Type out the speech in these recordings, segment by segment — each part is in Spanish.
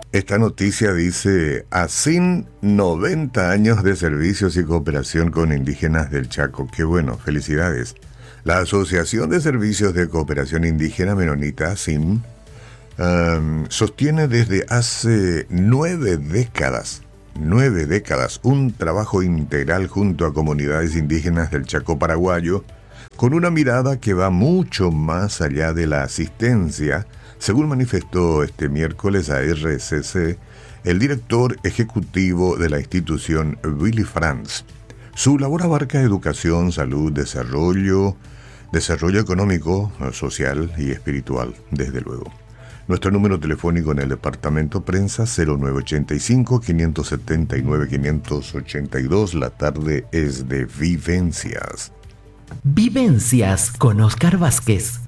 Esta noticia dice: ASIN, 90 años de servicios y cooperación con indígenas del Chaco. Qué bueno, felicidades. La Asociación de Servicios de Cooperación Indígena Menonita, ASIN, sostiene desde hace 9 décadas, un trabajo integral junto a comunidades indígenas del Chaco paraguayo, con una mirada que va mucho más allá de la asistencia, según manifestó este miércoles a RCC el director ejecutivo de la institución, Willy Franz. Su labor abarca educación, salud, desarrollo económico, social y espiritual, desde luego. Nuestro número telefónico en el departamento prensa 0985-579-582. La tarde es de vivencias. Vivencias con Oscar Vázquez.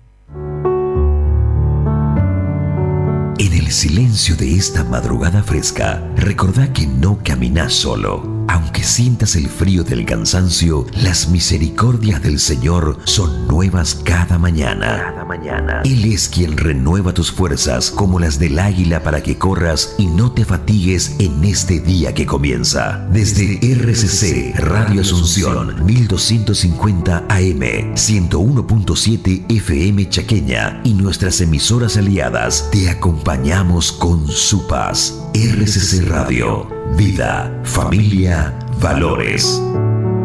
En el silencio de esta madrugada fresca, recordá que no caminás solo. Aunque sientas el frío del cansancio, las misericordias del Señor son nuevas cada mañana. Él es quien renueva tus fuerzas como las del águila para que corras y no te fatigues en este día que comienza. Desde RCC Radio Asunción 1250 AM, 101.7 FM Chaqueña y nuestras emisoras aliadas, te acompañamos con su paz. RCC Radio. Vida, familia, valores.